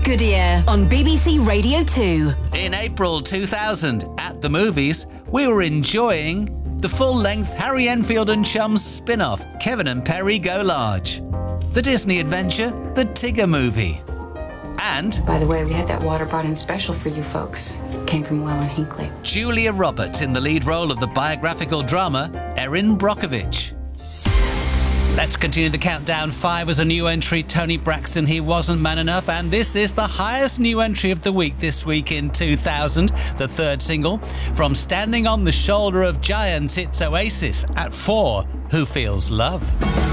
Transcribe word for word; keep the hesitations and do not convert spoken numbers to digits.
Goodyear on B B C Radio two. In April two thousand, at the movies, we were enjoying the full-length Harry Enfield and Chums spin-off, Kevin and Perry Go Large, the Disney adventure, The Tigger Movie, and... By the way, we had that water brought in special for you folks. Came from Well and Hinkley. Julia Roberts in the lead role of the biographical drama, Erin Brockovich. Let's continue the countdown. Five was a new entry, Tony Braxton, He Wasn't Man Enough, and this is the highest new entry of the week this week in two thousand, the third single. From Standing on the Shoulder of Giants, it's Oasis at four, Who Feels Love.